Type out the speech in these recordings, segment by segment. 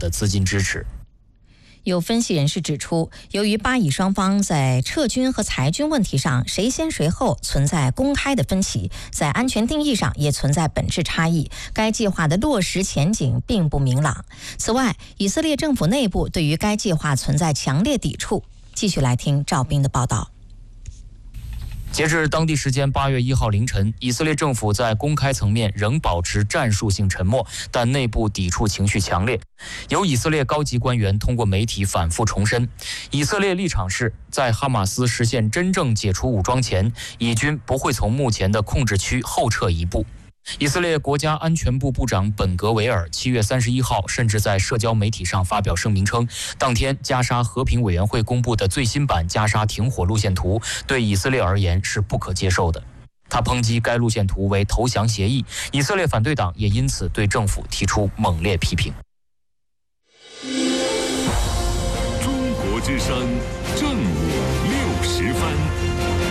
的资金支持。 有分析人士指出，由于巴以双方在撤军和裁军问题上谁先谁后存在公开的分歧，在安全定义上也存在本质差异，该计划的落实前景并不明朗。此外，以色列政府内部对于该计划存在强烈抵触。继续来听赵斌的报道。 截至当地时间8月1号凌晨，以色列政府在公开层面仍保持战术性沉默，但内部抵触情绪强烈。有以色列高级官员通过媒体反复重申，以色列立场是在哈马斯实现真正解除武装前，以军不会从目前的控制区后撤一步。以色列国家安全部部长本格维尔7月31号甚至在社交媒体上发表声明称，当天加沙和平委员会公布的最新版加沙停火路线图对以色列而言是不可接受的。他抨击该路线图为投降协议，以色列反对党也因此对政府提出猛烈批评。 中国之声正午60分。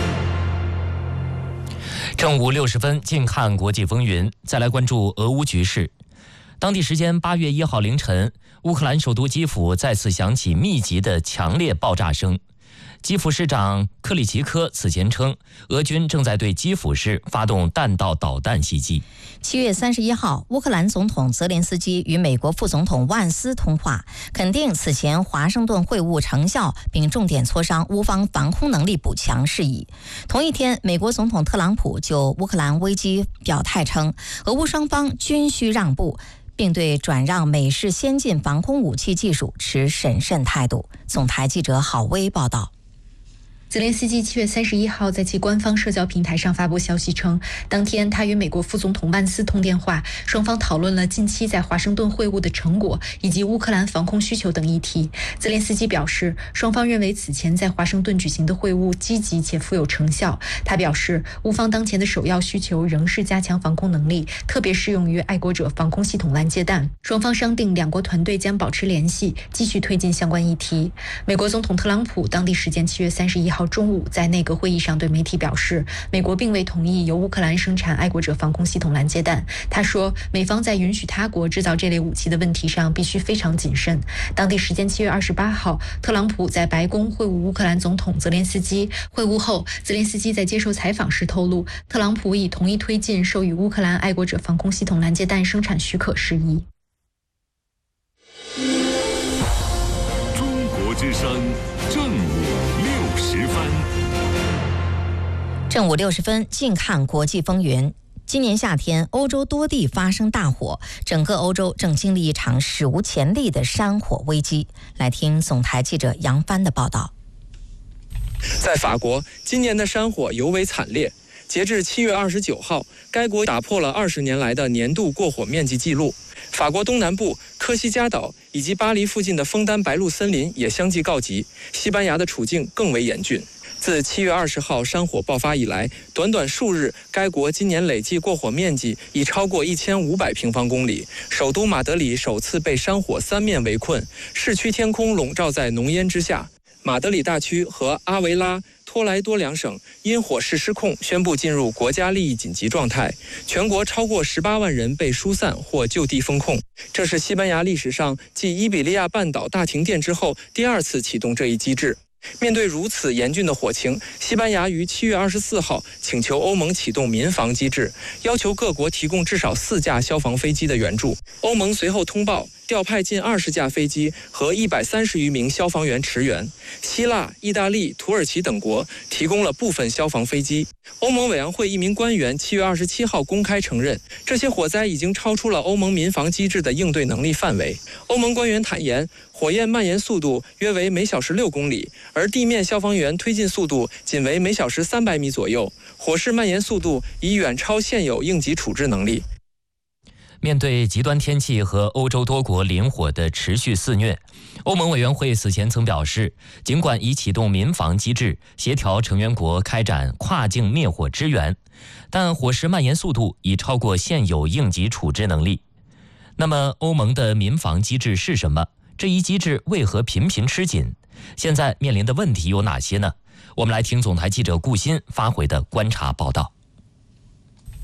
正午60分，近看国际风云。再来关注俄乌局势。当地时间8月1号凌晨，乌克兰首都基辅再次响起密集的强烈爆炸声。基辅市长克里奇科此前称，俄军正在对基辅市发动弹道导弹袭击。 7月31号，乌克兰总统泽连斯基与美国副总统万斯通话，肯定此前华盛顿会晤成效，并重点磋商乌方防空能力补强事宜。同一天，美国总统特朗普就乌克兰危机表态称，俄乌双方均需让步，并对转让美式先进防空武器技术持审慎态度。总台记者郝薇报道。 泽连斯基7月31号在其官方社交平台上发布消息称，当天他与美国副总统万斯通电话，双方讨论了近期在华盛顿会晤的成果以及乌克兰防空需求等议题。泽连斯基表示，双方认为此前在华盛顿举行的会晤积极且富有成效。他表示，乌方当前的首要需求仍是加强防空能力，特别适用于爱国者防空系统拦截弹。双方商定两国团队将保持联系，继续推进相关议题。美国总统特朗普当地时间7月31号中午在内阁会议上对媒体表示，美国并未同意由乌克兰生产爱国者防空系统拦截弹。他说，美方在允许他国制造这类武器的问题上必须非常谨慎。当地时间7月28号，特朗普在白宫会晤乌克兰总统泽连斯基。会晤后，泽连斯基在接受采访时透露，特朗普已同意推进授予乌克兰爱国者防空系统拦截弹生产许可事宜。 中国之声正午60分。 正午60分，近看国际风云。今年夏天，欧洲多地发生大火，整个欧洲正经历一场史无前例的山火危机。来听总台记者杨帆的报道。 在法国，今年的山火尤为惨烈。截至7月29号，该国打破了20年来的年度过火面积纪录。法国东南部科西嘉岛以及巴黎附近的枫丹白露森林也相继告急，西班牙的处境更为严峻。自7月20号山火爆发以来，短短数日，该国今年累计过火面积已超过1500平方公里。首都马德里首次被山火三面围困，市区天空笼罩在浓烟之下。马德里大区和阿维拉、托莱多两省因火势失控，宣布进入国家利益紧急状态。全国超过18万人被疏散或就地封控。这是西班牙历史上继伊比利亚半岛大停电之后第2次启动这一机制。面对如此严峻的火情，西班牙于7月24号请求欧盟启动民防机制，要求各国提供至少4架消防飞机的援助。欧盟随后通报，调派近20架飞机和130余名消防员驰援。希腊、意大利、土耳其等国提供了部分消防飞机。欧盟委员会一名官员7月27号公开承认，这些火灾已经超出了欧盟民防机制的应对能力范围。欧盟官员坦言，火焰蔓延速度约为每小时6公里，而地面消防员推进速度仅为每小时300米左右，火势蔓延速度已远超现有应急处置能力。 面对极端天气和欧洲多国林火的持续肆虐，欧盟委员会此前曾表示，尽管已启动民防机制，协调成员国开展跨境灭火支援，但火势蔓延速度已超过现有应急处置能力。那么，欧盟的民防机制是什么？这一机制为何频频吃紧？现在面临的问题有哪些呢？我们来听总台记者顾鑫发回的观察报道。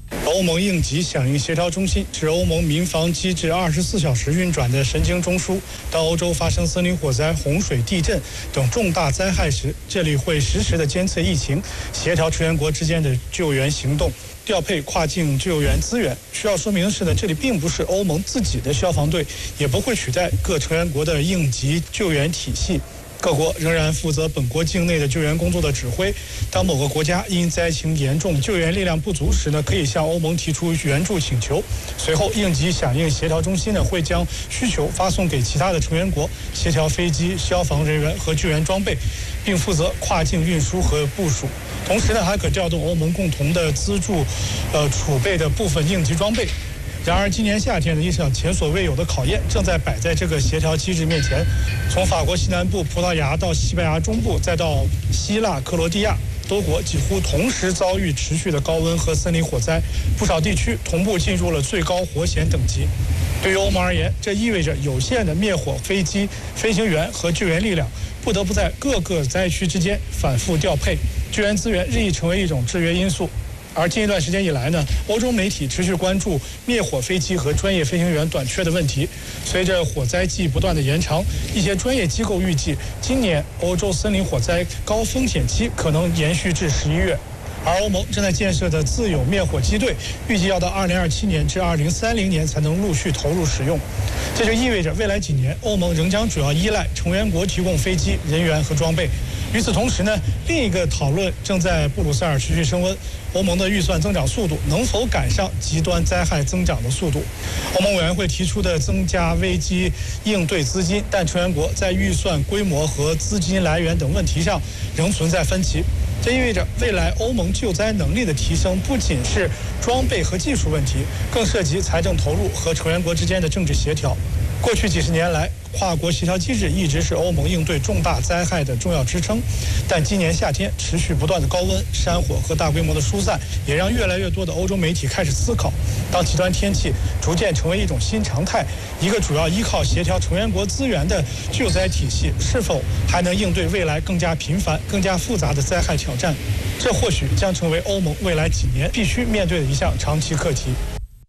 欧盟应急响应协调中心指欧盟民防机制24小时运转的神经中枢，当欧洲发生森林火灾、洪水、地震等重大灾害时，这里会实时的监测疫情，协调成员国之间的救援行动，调配跨境救援资源。需要说明的是呢，这里并不是欧盟自己的消防队，也不会取代各成员国的应急救援体系。各国仍然负责本国境内的救援工作的指挥。当某个国家因灾情严重、救援力量不足时呢，可以向欧盟提出援助请求。随后，应急响应协调中心呢会将需求发送给其他的成员国，协调飞机、消防人员和救援装备，并负责跨境运输和部署。同时呢，还可调动欧盟共同的资助储备的部分应急装备。然而，今年夏天的一场前所未有的考验正在摆在这个协调机制面前。从法国西南部、葡萄牙到西班牙中部，再到希腊、克罗地亚，多国几乎同时遭遇持续的高温和森林火灾，不少地区同步进入了最高火险等级。对于欧盟而言，这意味着有限的灭火飞机、飞行员和救援力量不得不在各个灾区之间反复调配，救援资源日益成为一种制约因素。而近一段时间以来呢，欧洲媒体持续关注灭火飞机和专业飞行员短缺的问题。随着火灾季不断的延长，一些专业机构预计，今年欧洲森林火灾高风险期可能延续至11月。而欧盟正在建设的自有灭火机队，预计要到2027年至2030年才能陆续投入使用。这就意味着未来几年，欧盟仍将主要依赖成员国提供飞机、人员和装备。与此同时呢，另一个讨论正在布鲁塞尔持续升温，欧盟的预算增长速度能否赶上极端灾害增长的速度？欧盟委员会提出的增加危机应对资金，但成员国在预算规模和资金来源等问题上仍存在分歧。这意味着未来欧盟救灾能力的提升不仅是装备和技术问题，更涉及财政投入和成员国之间的政治协调。过去几十年来，跨国协调机制一直是欧盟应对重大灾害的重要支撑，但今年夏天持续不断的高温、山火和大规模的疏散，也让越来越多的欧洲媒体开始思考，当极端天气逐渐成为一种新常态，一个主要依靠协调成员国资源的救灾体系是否还能应对未来更加频繁、更加复杂的灾害挑战？这或许将成为欧盟未来几年必须面对的一项长期课题。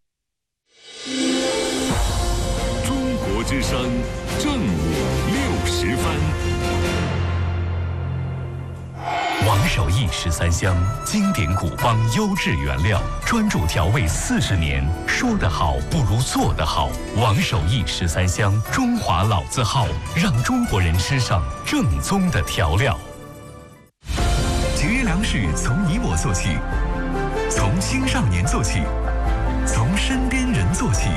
之声正午60分。 王守义13香，经典古方优质原料，专注调味40年。说得好不如做得好。王守义13香，中华老字号，让中国人吃上正宗的调料。节约粮食从你我做起，从青少年做起，从身边人做起。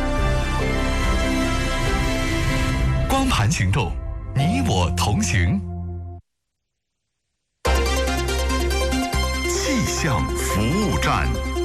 光盘行动，你我同行。气象服务站。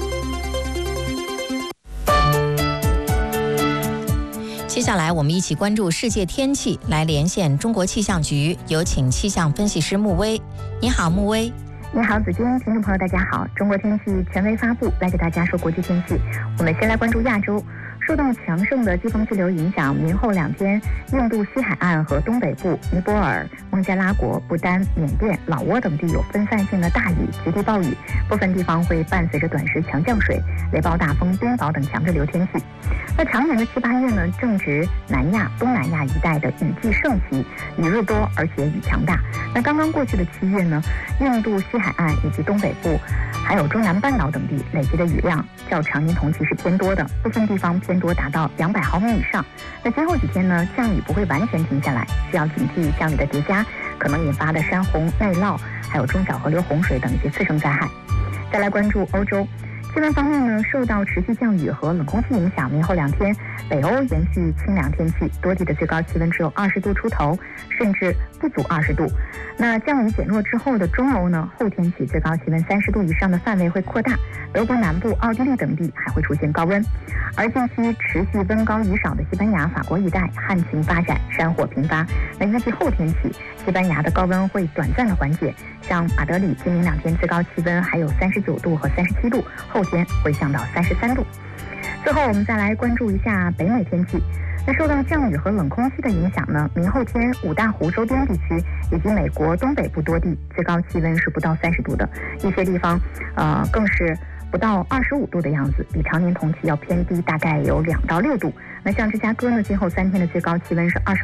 接下来我们一起关注世界天气，来连线中国气象局，有请气象分析师穆威。你好，穆威。 你好，子君，听众朋友大家好。中国天气权威发布，来给大家说国际天气。我们先来关注亚洲。受到强盛的季风气流影响，明后2天，印度西海岸和东北部、尼泊尔、孟加拉国、不丹、缅甸、老挝等地有分散性的大雨及地暴雨，部分地方会伴随着短时强降水、雷暴大风、冰雹等强对流天气。那常年的7、8月呢，正值南亚、东南亚一带的雨季盛期，雨日多而且雨强大。那刚刚过去的7月呢，印度西海岸以及东北部，还有中南半岛等地累积的雨量较常年同期是偏多的，部分地方偏多达到200毫米以上。那今后几天呢，降雨不会完全停下来，需要警惕降雨的叠加可能引发的山洪、内涝，还有中小河流洪水等一些次生灾害。再来关注欧洲。气温方面呢，受到持续降雨和冷空气影响，明后2天北欧延续清凉天气，多地的最高气温只有20度出头，甚至不足20度。那降雨减弱之后的中欧呢，后天起最高气温30度以上的范围会扩大，德国南部、奥地利等地还会出现高温。而近期持续温高雨少的西班牙、法国一带旱情发展，山火频发。那预计后天起，西班牙的高温会短暂的缓解，像马德里今明2天最高气温还有39度和37度，后天会降到33度。最后我们再来关注一下北美天气。那受到降雨和冷空气的影响呢，明后天五大湖周边地区以及美国东北部多地最高气温是不到30度的，一些地方更是不到25度的样子，比常年同期要偏低大概有2到6度。那像芝加哥呢，今后3天的最高气温是